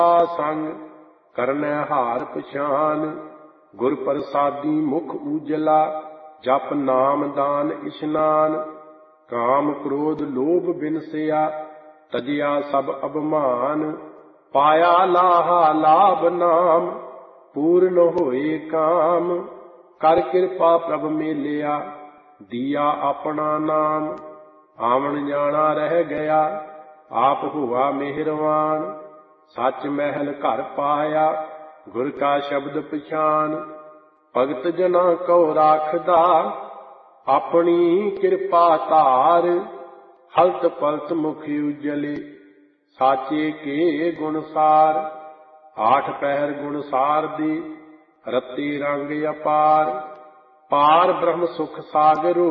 ਸੰਗ ਕਰਨੈ ਹਾਰ ਪਛਾਨ। ਗੁਰ ਪ੍ਰਸਾਦੀ ਮੁਖ ਊਜਲਾ ਜਪ ਨਾਮ ਦਾਨ ਇਸ਼ਨਾਨ। ਕਾਮ ਕ੍ਰੋਧ ਲੋਭ ਬਿਨਸਿਆ ਤਜਿਆ ਸਭ ਅਭਮਾਨ। ਪਾਇਆ ਲਾਹਾ ਲਾਭ ਨਾਮ ਪੂਰਨ ਹੋਏ ਕਾਮ। ਕਰ ਕਿਰਪਾ ਪ੍ਰਭ ਮੇਲਿਆ ਦੀਆ ਆਪਣਾ ਨਾਮ। ਆਵਣ ਜਾਣਾ ਰਹਿ ਗਿਆ ਆਪ ਹੁਆ ਮਿਹਰਵਾਨ। ਸੱਚ ਮਹਿਲ ਘਰ ਪਾਇਆ ਗੁਰ ਕਾ ਸ਼ਬਦ ਪਛਾਨ। ਭਗਤ ਜਨਾਂ ਕਉ ਰਾਖਦਾ ਆਪਣੀ ਕਿਰਪਾ ਧਾਰ। ਹਲਤ ਪਲਤ ਮੁਖ ਉਜਲੇ ਸਾਚੇ ਕੇ ਗੁਣਸਾਰ। ਆਠ ਪਹਿਰ ਗੁਣਸਾਰ ਦੀ ਰਤੀ ਰੰਗ ਅਪਾਰ। ਪਾਰ ਬ੍ਰਹਮ ਸੁਖ ਸਾਗਰੋ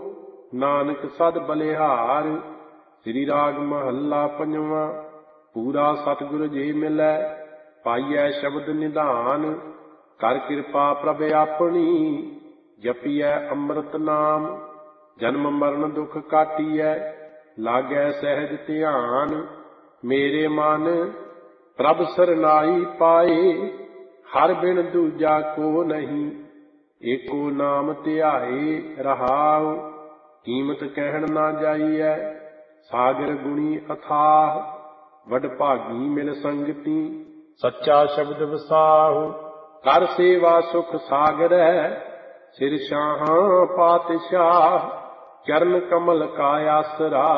ਨਾਨਕ ਸਦ ਬਲਿਹਾਰ। ਸ੍ਰੀ ਰਾਗ ਮਹੱਲਾ ਪੰਜਵਾਂ। ਪੂਰਾ ਸਤਿਗੁਰ ਜੀ ਮਿਲੈ ਪਾਈਐ ਸ਼ਬਦ ਨਿਧਾਨ। ਕਰ ਕਿਰਪਾ ਪ੍ਰਭ ਆਪਣੀ ਜਪੀਐ ਅੰਮ੍ਰਿਤ ਨਾਮ। ਜਨਮ ਮਰਨ ਦੁਖ ਕਾਟੀਐ ਲਾਗੈ ਸਹਿਜ ਧਿਆਨ। ਮੇਰੇ ਮਨ ਪ੍ਰਭ ਸਰਨਾਈ ਪਾਏ ਹਰ ਬਿਨ ਦੂਜਾ ਕੋ ਨਹੀਂ। ਏਕੋ ਨਾਮ ਧਿਆਏ ਰਹਾਉ ਕੀਮਤ ਕਹਿਣ ਨਾ ਜਾਈਐ। ਸਾਗਰ ਗੁਣੀ ਅਥਾਹ ਵਡ ਭਾਗੀ ਮਿਲ ਸੰਗਤੀ। ਸੱਚਾ ਸ਼ਬਦ ਵਸਾਹੁ ਕਰ ਸੇਵਾ ਸੁਖ ਸਾਗਰੈ। ਸਿਰ ਸ਼ਾਹਾਂ ਪਾਤਸ਼ਾਹ ਚਰਨ ਕਮਲ ਕਾ ਆਸਰਾ।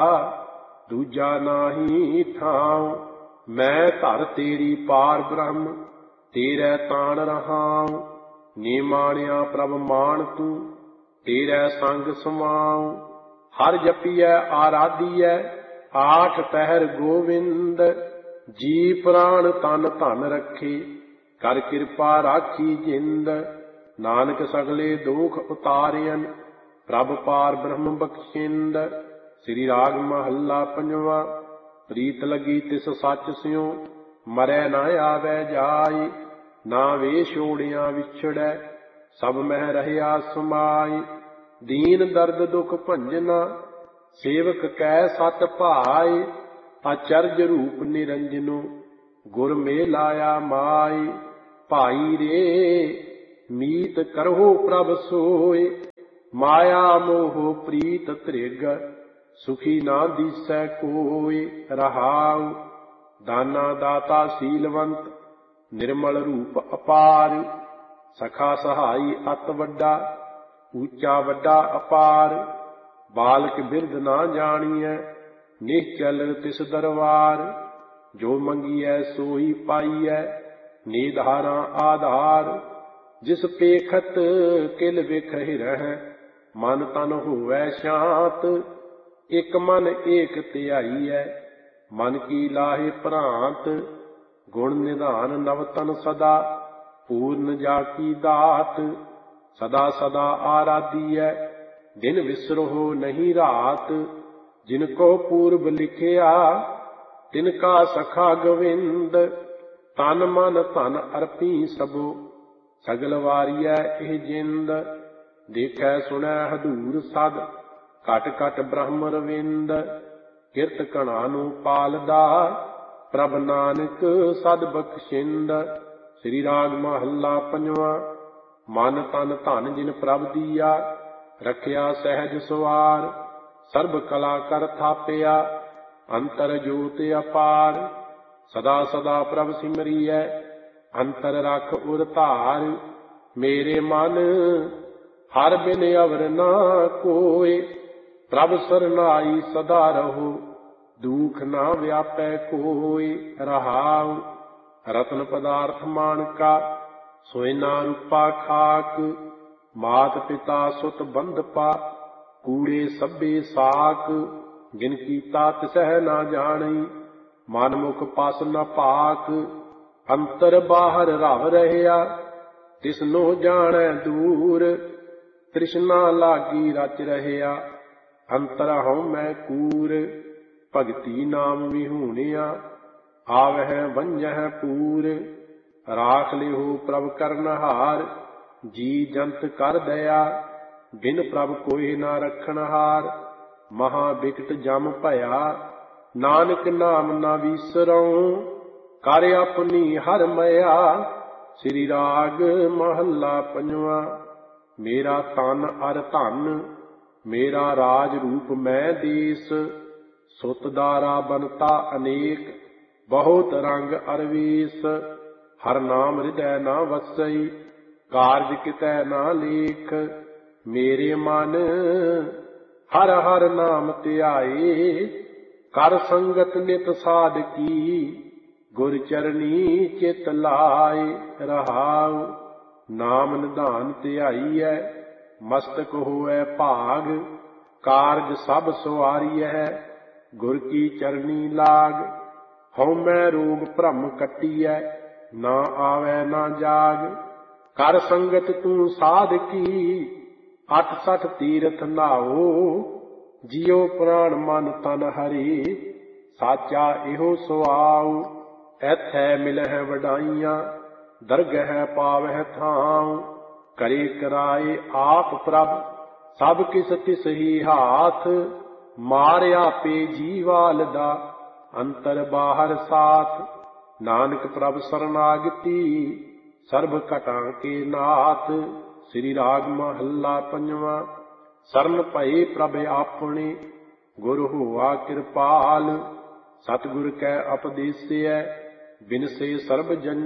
ਦੂਜਾ ਨਾਹੀ ਥਾਉ ਮੈਂ ਧਰ ਤੇਰੀ ਪਾਰ ਬ੍ਰਹਮ ਤੇਰੇ ਤਾਣ ਰਹਾਉ। ਨੀ ਮਾਣਿਆ ਪ੍ਰਭ ਮਾਣ ਤੂੰ ਤੇਰੇ ਸੰਗ ਸਮਾਉ। ਹਰ ਜਪੀਐ ਆਰਾਧੀਐ ਆਠ ਪਹਿਰ ਗੋਵਿੰਦ। ਜੀ ਪ੍ਰਾਣ ਤਨ ਧਨ ਰੱਖੇ ਕਰ ਕਿਰਪਾ ਰਾਖੀ ਜਿੰਦ। ਨਾਨਕ ਸਗਲੇ ਦੁਖ ਉਤਾਰਿਅਨ ਪ੍ਰਭ ਪਾਰ ਬ੍ਰਹਮ ਬਖਸ਼ਿੰਦ। ਸ੍ਰੀ ਰਾਗ ਮਹੱਲਾ ਪੰਜਵਾਂ। ਪ੍ਰੀਤ ਲੱਗੀ ਤਿਸ ਸੱਚ ਸਿਉ ਮਰੈ ਨਾ ਆਵੈ ਜਾਈ। ਨਾ ਵੇਸ਼ ਓੜਿਆਂ ਵਿਛੜੈ ਸਭ ਮਹਿ ਰਹਿਆ ਸਮਾਈ। ਦੀਨ ਦਰਦ ਦੁਖ ਭੰਜਨਾ ਸੇਵਕ ਕੈ ਸਤ ਭਾਈ। ਅਚਰਜ ਰੂਪ ਨਿਰੰਜਨੁ ਗੁਰ ਮੇ ਲਾਇਆ ਮਾਈ। ਭਾਈ ਰੇ ਮੀਤ ਕਰਹੁ ਪ੍ਰਭ ਸੋਇ ਮਾਇਆ ਮੋਹ ਪ੍ਰੀਤ ਤ੍ਰਿਗ। ਸੁਖੀ ਨਾ ਦੀਸੈ ਕੋਈ ਰਹਾਉ। ਦਾਨਾ ਦਾਤਾ ਸੀਲਵੰਤ ਨਿਰਮਲ ਰੂਪ ਅਪਾਰ। ਸਖਾ ਸਹਾਈ ਅਤ ਵੱਡਾ ਉੱਚਾ ਵੱਡਾ ਅਪਾਰ। ਬਾਲਕ ਬਿਰਧ ਨਾ ਜਾਣੀਐ ਨਿਹਚਲ ਤਿਸ ਦਰਬਾਰ। ਜੋ ਮੰਗੀਐ ਸੋਈ ਪਾਈਐ ਨਿਧਾਰਾ ਆਧਾਰ। ਜਿਸ ਪੇਖਤ ਕਿਲ ਵਿਖਹਿ ਰਹਿ ਮਨ ਤਨ ਹੋਵੈ ਸ਼ਾਂਤ। ਇਕ ਮਨ ਏਕ ਧਿਆਈਐ ਮਨ ਕੀ ਲਾਹੇ ਭ੍ਰਾਂਤ। ਗੁਣ ਨਿਧਾਨ ਨਵ ਤਨ ਸਦਾ ਪੂਰਨ ਜਾ ਕੀ ਦਾਤ। ਸਦਾ ਸਦਾ ਆਰਾਧੀਐ ਦਿਨ ਵਿਸਰਹੁ ਨਹੀਂ ਰਾਤ। ਜਿਨ ਕੋ ਪੂਰਬ ਲਿਖਿਆ ਤਿਨ ਕਾ ਸਖਾ ਗੋਵਿੰਦ। ਤਨ ਮਨ ਧਨ ਅਰਪੀ ਸਭੋ ਸਗਲ ਵਾਰੀਐ ਇਹ ਜਿੰਦ। ਦੇਖੈ ਸੁਣੈ ਹਦੂਰ ਸਦ ਘਟ ਘਟ ਬ੍ਰਹਮ ਰਵਿੰਦ। ਕਿਰਤ ਕਣਾ ਨੂੰ ਪਾਲਦਾ ਪ੍ਰਭ ਨਾਨਕ ਸਦ ਬਖਸ਼ਿੰਦ। ਸ੍ਰੀ ਰਾਗ ਮਹੱਲਾ ਪੰਜਵਾਂ। ਮਨ ਤਨ ਧਨ ਜਿਨ ਪ੍ਰਭ ਦੀਆ ਰਖਿਆ ਸਹਿਜ ਸੁਵਾਰ। ਸਰਬ ਕਲਾ ਕਰ ਥਾਪਿਆ ਅੰਤਰ ਜੋਤ ਅਪਾਰ। ਸਦਾ ਸਦਾ ਪ੍ਰਭ ਸਿਮਰੀਐ ਅੰਤਰ ਰਖ ਉਰ ਧਾਰ। ਮੇਰੇ ਮਨ ਹਰ ਬਿਨ ਅਵਰ ਨਾ ਕੋਇ ਪ੍ਰਭ ਸਰਨਾਈ ਸਦਾ ਰਹੋ। ਦੁਖ ਨਾ ਵਿਆਪੈ ਕੋਈ ਰਹਾਉ। ਰਤਨ ਪਦਾਰਥ ਮਾਣਕਾ ਸੋਇਨਾ ਰੂਪਾ ਖਾਕ। ਮਾਤ ਪਿਤਾ ਸੁਤ ਬੰਧਪਾ ਕੂੜੇ ਸਭੇ ਸਾਕ। ਜਿਨ ਕੀਤਾ ਤਿਸਹਿ ਨਾ ਜਾਣਈ ਮਨ ਮੁਖ ਪਸ ਨ ਪਾਕ। ਅੰਤਰ ਬਾਹਰ ਰਵ ਰਹਿਆ ਤਿਸਨੋ ਜਾਣੈ ਦੂਰ। ਤ੍ਰਿਸ਼ਨਾ ਲਾਗੀ ਰਚ ਰਹਿਆ ਅੰਤਰ ਹਉਮੈ ਕੂਰ। ਭਗਤੀ ਨਾਮ ਵਿਹੂਣਿਆ ਆਵਹਿ ਵੰਜਹਿ ਪੂਰ। ਰਾਖ ਲਿਹੁ ਪ੍ਰਭ ਕਰਨਹਾਰ ਜੀ ਜੰਤ ਕਰ ਦਇਆ। ਬਿਨ ਪ੍ਰਭ ਕੋਈ ਨਾ ਰਖਣਹਾਰ ਮਹਾ ਬਿਕਟ ਜਮ ਭਇਆ। ਨਾਨਕ ਨਾਮ ਨਾ ਵੀਸਰਉ ਕਰ ਆਪਣੀ ਹਰ ਮਇਆ। ਸ੍ਰੀ ਰਾਗ ਮਹੱਲਾ ਪੰਜਵਾਂ। ਮੇਰਾ ਤਨ ਅਰ ਧਨ, ਮੇਰਾ ਰਾਜ ਰੂਪ ਮੈਂ ਦੇਸ। ਸੁਤ ਦਾਰਾ ਬਨਤਾ ਅਨੇਕ, ਬਹੁਤ ਰੰਗ ਅਰ ਵੇਸ। ਹਰ ਨਾਮ ਹਿਰਦੈ ਨਾ ਵਸਈ, ਕਾਰਜ ਕਿਤੈ ਨਾ ਲੇਖ। ਮੇਰੇ ਮਨ ਹਰ ਹਰ ਨਾਮ ਧਿਆਏ, ਕਰ ਸੰਗਤ ਨਿਤ ਸਾਧਕੀ। ਗੁਰ ਚਰਨੀ ਚਿਤ ਲਾਏ ਰਹਾਉ। ਨਾਮ ਨਿਧਾਨ ਧਿਆਈਐ, ਮਸਤਕ ਹੋਵੈ ਭਾਗ। ਕਾਰਜ ਸਭ ਸੁਆਰੀਐ, ਗੁਰ ਕੀ ਚਰਨੀ ਲਾਗ। ਹਉਮੈ ਰੋਗ ਭ੍ਰਮ ਕੱਟੀਐ, ਨਾ ਆਵੈ ਨਾ ਜਾਗ। ਕਰ ਸੰਗਤ ਤੂੰ ਸਾਧਕੀ, 68 ਤੀਰਥ ਨਾਓ। ਜਿਉ ਪ੍ਰਾਣ ਮਨ ਤਨ ਹਰੀ, ਸਾਚਾ ਇਹੋ ਸੁਆਉ। ਐਥੈ ਮਿਲਹਿ ਵਡਾਈਆਂ, ਦਰਗਹਿ ਪਾਵਹਿ ਥਾਉ। ਕਰੇ ਕਰਾਏ ਆਪ ਪ੍ਰਭ, ਸਭ ਕਿਸ ਤਿਸ ਹੀ ਹਾਥ। ਮਾਰ ਆਪੇ ਜੀਵਾਲ ਦਾ, ਅੰਤਰ ਬਾਹਰ ਸਾਥ। ਨਾਨਕ ਪ੍ਰਭ ਸਰਨਾਗਤੀ, ਸਰਬ ਘਟਾਂ ਕੇ ਨਾਥ। ਸ੍ਰੀ ਰਾਗ ਮਹੱਲਾ ਪੰਜਵਾਂ। ਸਰਨ ਭਏ ਪ੍ਰਭ ਆਪਣੇ, ਗੁਰ ਹੋਆ ਕਿਰਪਾਲ। ਸਤਿਗੁਰ ਕੈ ਉਪਦੇਸਿਐ, ਬਿਨਸੇ ਸਰਬ ਜੰਜਾਲ।